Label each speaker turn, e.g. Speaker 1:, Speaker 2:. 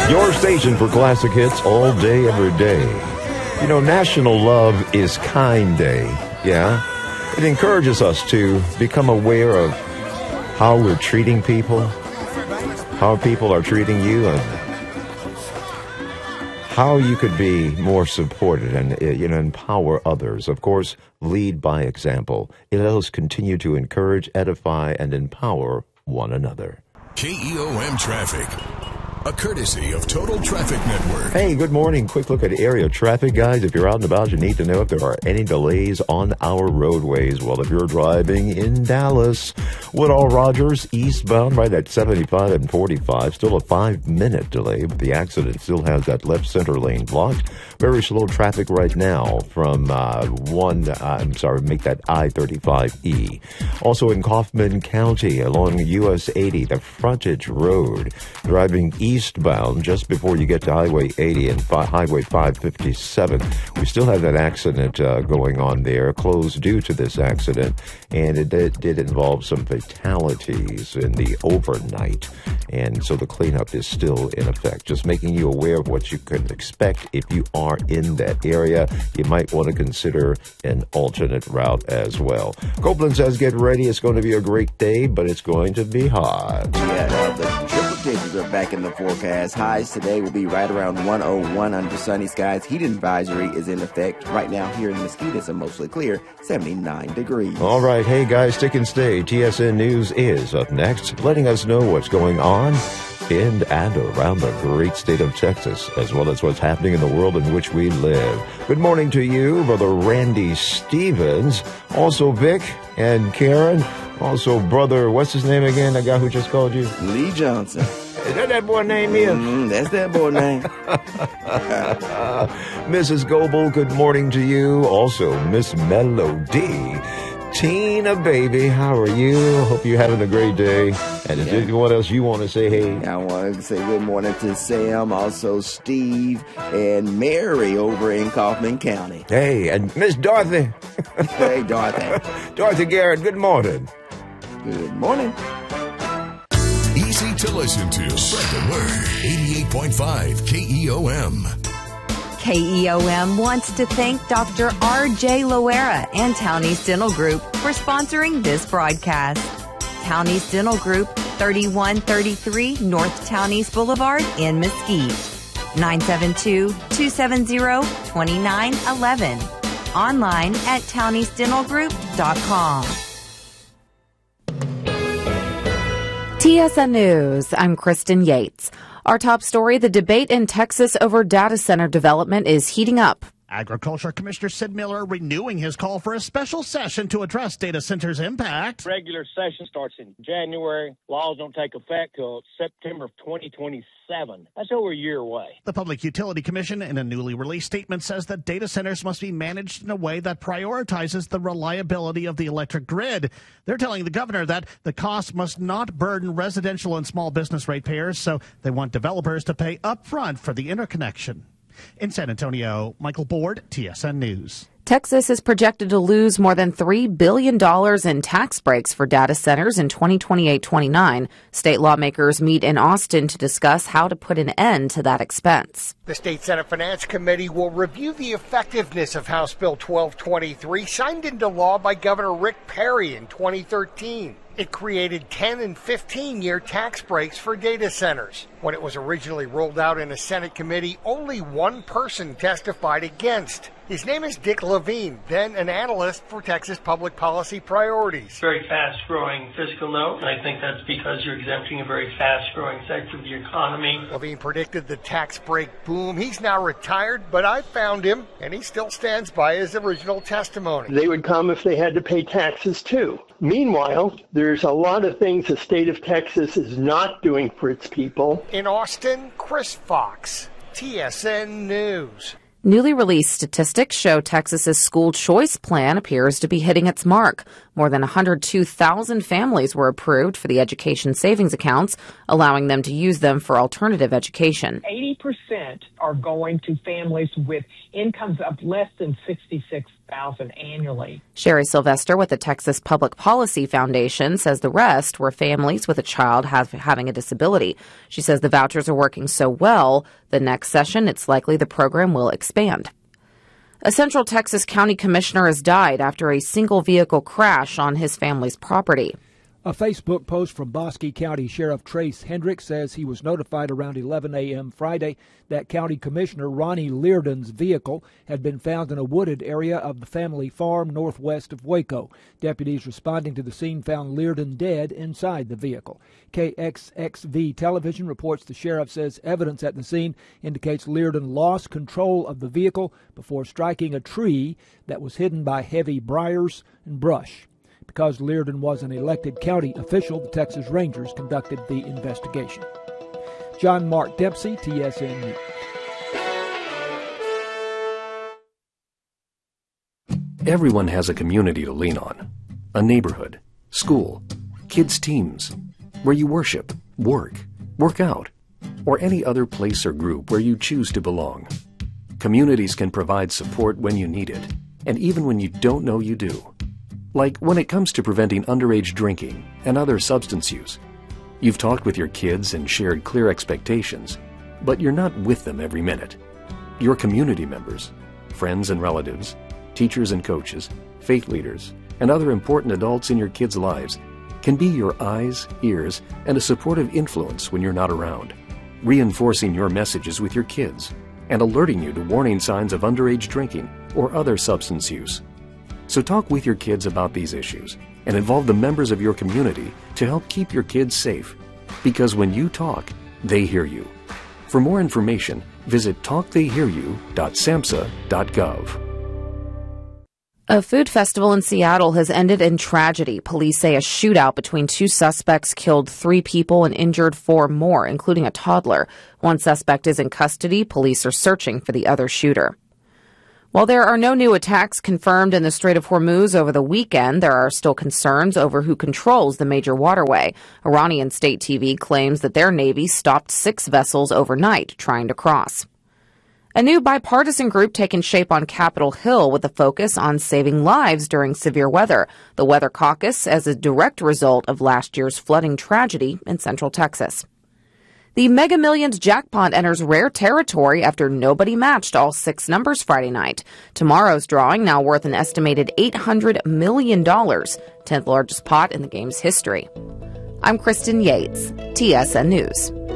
Speaker 1: Your station for classic hits all day, every day. You know, National Love is Kind Day, yeah? It encourages us to become aware of how we're treating people, how people are treating you, and how you could be more supported and, empower others. Of course, lead by example. It let us continue to encourage, edify, and empower one another.
Speaker 2: KEOM Traffic, a courtesy of Total Traffic Network.
Speaker 1: Hey, good morning. Quick look at area traffic, guys. If you're out and about, you need to know if there are any delays on our roadways. Well, if you're driving in Dallas, Woodall Rogers eastbound right at 75 and 45, still a 5-minute delay, but the accident still has that left center lane blocked. Very slow traffic right now from make that I-35E. Also in Kaufman County along US 80, the frontage road, driving eastbound just before you get to Highway 80 and Highway 557. We still have that accident going on there, closed due to this accident, and it did involve some fatalities in the overnight, and so the cleanup is still in effect. Just making you aware of what you can expect if you are in that area. You might want to consider an alternate route as well. Copeland says get ready. It's going to be a great day, but it's going to be hot.
Speaker 3: Yeah, the triple digits are back in the forecast. Highs today will be right around 101 under sunny skies. Heat advisory is in effect. Right now here in Mesquite, it's a mostly clear 79 degrees.
Speaker 1: All right. Hey, guys, stick and stay. TSN News is up next, letting us know what's going on in and around the great state of Texas, as well as what's happening in the world in which we live. Good morning to you, Brother Randy Stevens. Also Vic and Karen. Also Brother, what's his name again, the guy who just called you?
Speaker 3: Lee Johnson.
Speaker 1: Is that boy name is?
Speaker 3: That's that boy name.
Speaker 1: Mrs. Goebel, good morning to you. Also Miss Melody. Tina, baby, how are you? Hope you're having a great day. And is there anyone else you want to say hey?
Speaker 3: I want to say good morning to Sam, also Steve, and Mary over in Kaufman County.
Speaker 1: Hey, and Miss Dorothy.
Speaker 3: Hey, Dorothy.
Speaker 1: Dorothy Garrett, good morning.
Speaker 3: Good morning.
Speaker 2: Easy to listen to. Spread the word. 88.5 KEOM.
Speaker 4: KEOM wants to thank Dr. R.J. Loera and Townie's Dental Group for sponsoring this broadcast. Townie's Dental Group, 3133 North Townies Boulevard in Mesquite. 972-270-2911. Online at towniesdentalgroup.com.
Speaker 5: TSN News, I'm Kristen Yates. Our top story, the debate in Texas over data center development is heating up.
Speaker 6: Agriculture Commissioner Sid Miller renewing his call for a special session to address data centers' impact.
Speaker 7: Regular session starts in January. Laws don't take effect till September of 2027. That's over a year away.
Speaker 6: The Public Utility Commission, in a newly released statement, says that data centers must be managed in a way that prioritizes the reliability of the electric grid. They're telling the governor that the cost must not burden residential and small business ratepayers, so they want developers to pay upfront for the interconnection. In San Antonio, Michael Board, TSN News.
Speaker 5: Texas is projected to lose more than $3 billion in tax breaks for data centers in 2028-29. State lawmakers meet in Austin to discuss how to put an end to that expense.
Speaker 8: The State Senate Finance Committee will review the effectiveness of House Bill 1223, signed into law by Governor Rick Perry in 2013. It created 10 and 15-year tax breaks for data centers. When it was originally rolled out in a Senate committee, only one person testified against. His name is Dick Levine, then an analyst for Texas Public Policy Priorities.
Speaker 9: Very fast-growing fiscal note, and I think that's because you're exempting a very fast-growing sector of the economy.
Speaker 8: Levine predicted the tax break boom. He's now retired, but I found him, and he still stands by his original testimony.
Speaker 10: They would come if they had to pay taxes, too. Meanwhile, there's a lot of things the state of Texas is not doing for its people.
Speaker 8: In Austin, Chris Fox, TSN News.
Speaker 5: Newly released statistics show Texas's school choice plan appears to be hitting its mark. More than 102,000 families were approved for the education savings accounts, allowing them to use them for alternative education.
Speaker 11: 80% are going to families with incomes of less than $66,000. $100,000 annually.
Speaker 5: Sherry Sylvester with the Texas Public Policy Foundation says the rest were families with a child having a disability. She says the vouchers are working so well, the next session it's likely the program will expand. A Central Texas County Commissioner has died after a single vehicle crash on his family's property.
Speaker 12: A Facebook post from Bosque County Sheriff Trace Hendricks says he was notified around 11 a.m. Friday that County Commissioner Ronnie Leardon's vehicle had been found in a wooded area of the family farm northwest of Waco. Deputies responding to the scene found Leardon dead inside the vehicle. KXXV Television reports the sheriff says evidence at the scene indicates Leardon lost control of the vehicle before striking a tree that was hidden by heavy briars and brush. Because Leardon was an elected county official, the Texas Rangers conducted the investigation. John Mark Dempsey, TSN News.
Speaker 13: Everyone has a community to lean on. A neighborhood, school, kids' teams, where you worship, work out, or any other place or group where you choose to belong. Communities can provide support when you need it, and even when you don't know you do. Like when it comes to preventing underage drinking and other substance use. You've talked with your kids and shared clear expectations, but you're not with them every minute. Your community members, friends and relatives, teachers and coaches, faith leaders, and other important adults in your kids' lives can be your eyes, ears, and a supportive influence when you're not around, reinforcing your messages with your kids and alerting you to warning signs of underage drinking or other substance use. So talk with your kids about these issues and involve the members of your community to help keep your kids safe. Because when you talk, they hear you. For more information, visit talktheyhearyou.samhsa.gov.
Speaker 5: A food festival in Seattle has ended in tragedy. Police say a shootout between two suspects killed 3 people and injured 4 more, including a toddler. One suspect is in custody. Police are searching for the other shooter. While there are no new attacks confirmed in the Strait of Hormuz over the weekend, there are still concerns over who controls the major waterway. Iranian state TV claims that their navy stopped 6 vessels overnight trying to cross. A new bipartisan group taken shape on Capitol Hill with a focus on saving lives during severe weather. The Weather Caucus as a direct result of last year's flooding tragedy in Central Texas. The Mega Millions jackpot enters rare territory after nobody matched all 6 numbers Friday night. Tomorrow's drawing now worth an estimated $800 million, 10th largest pot in the game's history. I'm Kristen Yates, TSN News.